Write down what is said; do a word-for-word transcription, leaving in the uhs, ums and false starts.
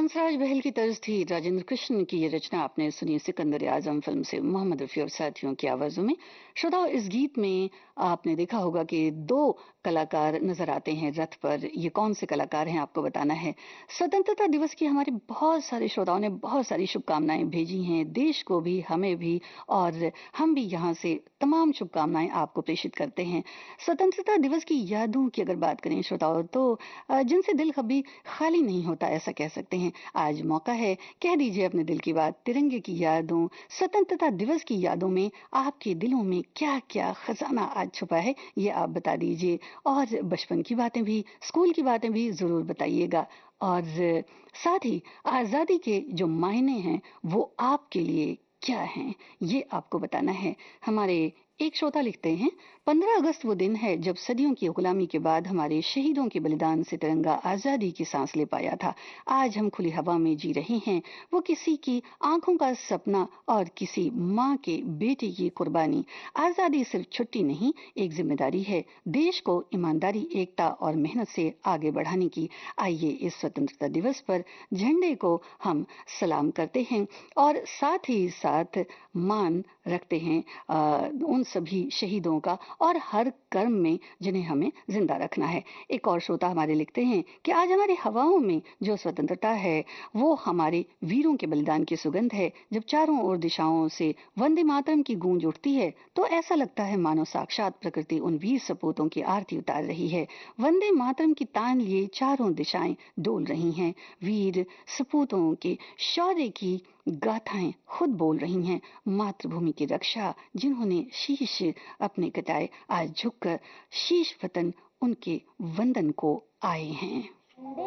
हंसराज बहल की तर्ज थी। राजेंद्र कृष्ण की ये रचना आपने सुनी सिकंदर आजम फिल्म से मोहम्मद रफी और साथियों की आवाजों में। श्रोताओ, इस गीत में आपने देखा होगा कि दो कलाकार नजर आते हैं रथ पर। ये कौन से कलाकार हैं आपको बताना है। स्वतंत्रता दिवस की हमारे बहुत सारे श्रोताओं ने बहुत सारी शुभकामनाएं भेजी हैं, देश को भी हमें भी, और हम भी यहाँ से तमाम शुभकामनाएं आपको प्रेषित करते हैं। स्वतंत्रता दिवस की यादों की अगर बात करें श्रोताओं, तो अ, जिनसे दिल कभी खाली नहीं होता ऐसा कह सकते हैं। आज मौका है, कह दीजिए अपने दिल की बात। तिरंगे की यादों, स्वतंत्रता दिवस की यादों में आपके दिलों में क्या क्या खजाना आज छुपा है, ये आप बता दीजिए। और बचपन की बातें भी, स्कूल की बातें भी जरूर बताइएगा। और साथ ही आजादी के जो मायने हैं वो आपके लिए क्या हैं, ये आपको बताना है। हमारे एक श्रोता लिखते हैं, पंद्रह अगस्त वो दिन है जब सदियों की गुलामी के बाद हमारे शहीदों के बलिदान से तिरंगा आजादी की सांस ले पाया था। आज हम खुली हवा में जी रहे हैं, वो किसी की आंखों का सपना और किसी माँ के बेटे की कुर्बानी। आजादी सिर्फ छुट्टी नहीं, एक जिम्मेदारी है, देश को ईमानदारी, एकता और मेहनत से आगे बढ़ाने की। आइए इस स्वतंत्रता दिवस पर झंडे को हम सलाम करते हैं और साथ ही साथ मान रखते हैं आ, उन सभी शहीदों का और हर कर्म में जिन्हें हमें जिंदा रखना है। एक और श्रोता हमारे लिखते हैं कि आज हमारी हवाओं में जो स्वतंत्रता है वो हमारे वीरों के बलिदान की सुगंध है। जब चारों ओर दिशाओं से वंदे मातरम की गूंज उठती है तो ऐसा लगता है मानो साक्षात प्रकृति उन वीर सपूतों की आरती उतार रही है। वंदे मातरम की तान लिए चारों दिशाएं डोल रही हैं। वीर सपूतों के शौर्य की गाथाएं खुद बोल रही हैं। मातृभूमि की रक्षा जिन्होंने शीश अपने कटाए, आज झुककर शीश वतन उनके वंदन को आए हैं।